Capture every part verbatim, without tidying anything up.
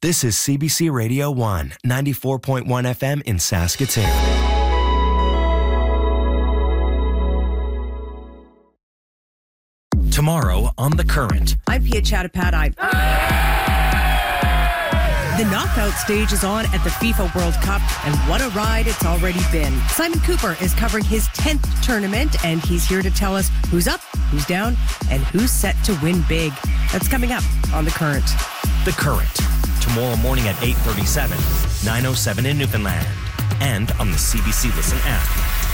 This is C B C Radio one, ninety-four point one F M in Saskatoon. Tomorrow on The Current. I'm Pia Chattopadhyde. The knockout stage is on at the FIFA World Cup, and what a ride it's already been. Simon Cooper is covering his tenth tournament, and he's here to tell us who's up, who's down, and who's set to win big. That's coming up on The Current. The Current. Tomorrow morning at eight thirty-seven, nine oh seven in Newfoundland, and on the C B C Listen app.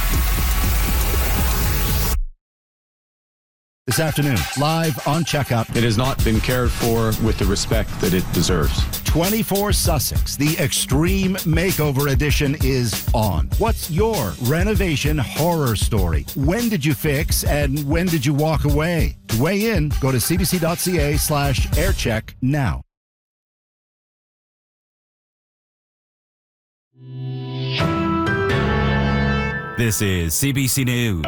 This afternoon, live on Checkup. It has not been cared for with the respect that it deserves. twenty-four Sussex, the Extreme Makeover Edition is on. What's your renovation horror story? When did you fix and when did you walk away? To weigh in, go to cbc.ca slash aircheck now. This is C B C News.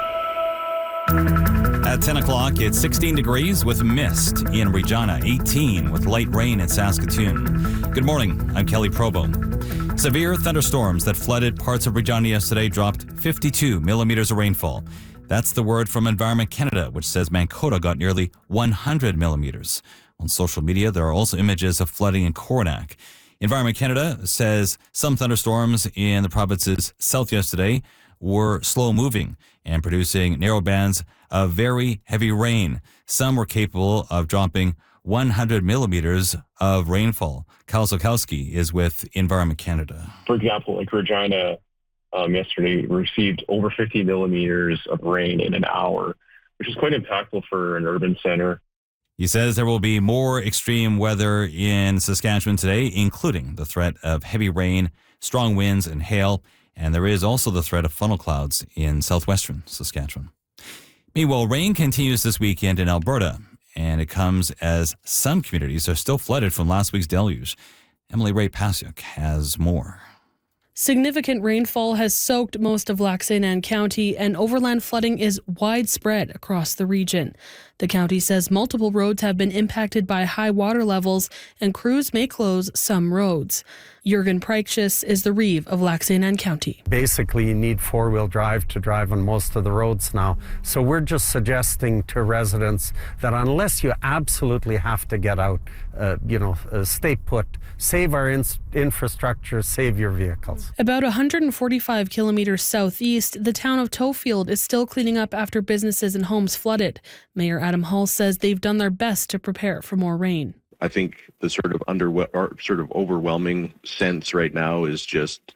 At ten o'clock, it's sixteen degrees with mist in Regina, eighteen with light rain in Saskatoon. Good morning, I'm Kelly Probo. Severe thunderstorms that flooded parts of Regina yesterday dropped fifty-two millimeters of rainfall. That's the word from Environment Canada, which says Mankato got nearly one hundred millimeters. On social media, there are also images of flooding in Coronach. Environment Canada says some thunderstorms in the province's south yesterday were slow-moving and producing narrow bands of very heavy rain. Some were capable of dropping one hundred millimeters of rainfall. Kyle Zukowski is with Environment Canada. For example, like Regina um, yesterday received over fifty millimeters of rain in an hour, which is quite impactful for an urban center. He says there will be more extreme weather in Saskatchewan today, including the threat of heavy rain, strong winds, and hail. And there is also the threat of funnel clouds in southwestern Saskatchewan. Meanwhile, rain continues this weekend in Alberta, and it comes as some communities are still flooded from last week's deluge. Emily Ray Pasiuk has more. Significant rainfall has soaked most of Lac Saint Anne County, and overland flooding is widespread across the region. The county says multiple roads have been impacted by high water levels, and crews may close some roads. Jurgen Preichus is the Reeve of Lac Saint Anne County. Basically, you need four-wheel drive to drive on most of the roads now. So we're just suggesting to residents that unless you absolutely have to get out, uh, you know, uh, stay put, save our in- infrastructure, save your vehicles. About one hundred forty-five kilometers southeast, the town of Tofield is still cleaning up after businesses and homes flooded. Mayor Adam Hall says they've done their best to prepare for more rain. I think the sort of under or sort of overwhelming sense right now is just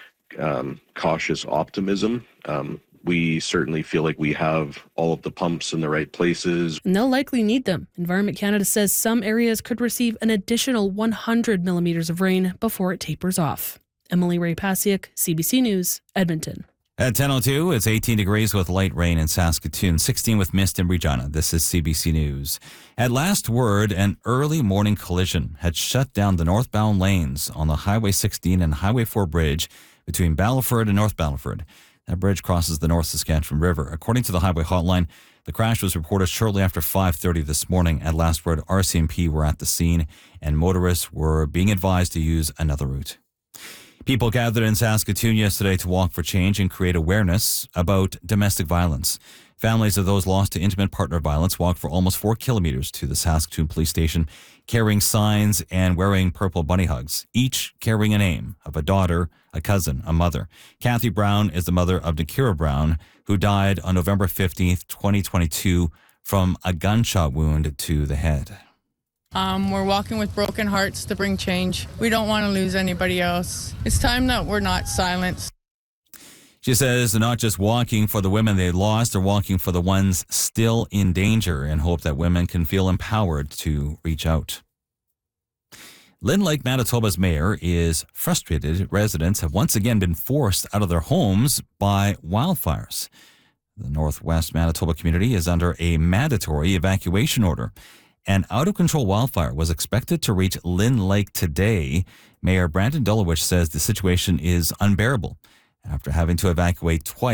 um, cautious optimism. Um, we certainly feel like we have all of the pumps in the right places. And they'll likely need them. Environment Canada says some areas could receive an additional one hundred millimeters of rain before it tapers off. Emily Ray Pasiuk, C B C News, Edmonton. At ten oh two, it's eighteen degrees with light rain in Saskatoon, sixteen with mist in Regina. This is C B C News. At last word, an early morning collision had shut down the northbound lanes on the Highway sixteen and Highway four bridge between Battleford and North Battleford. That bridge crosses the North Saskatchewan River. According to the Highway Hotline, the crash was reported shortly after five thirty this morning. At last word, R C M P were at the scene, and motorists were being advised to use another route. People gathered in Saskatoon yesterday to walk for change and create awareness about domestic violence. Families of those lost to intimate partner violence walked for almost four kilometers to the Saskatoon police station, carrying signs and wearing purple bunny hugs, each carrying a name of a daughter, a cousin, a mother. Kathy Brown is the mother of Nakira Brown, who died on November fifteenth, twenty twenty-two from a gunshot wound to the head. Um, we're walking with broken hearts to bring change. We don't want to lose anybody else. It's time that we're not silenced. She says they're not just walking for the women they lost, they're walking for the ones still in danger and hope that women can feel empowered to reach out. Lynn Lake, Manitoba's mayor is frustrated residents have once again been forced out of their homes by wildfires. The Northwest Manitoba community is under a mandatory evacuation order. An out-of-control wildfire was expected to reach Lynn Lake today. Mayor Brandon Dulowich says the situation is unbearable after having to evacuate twice.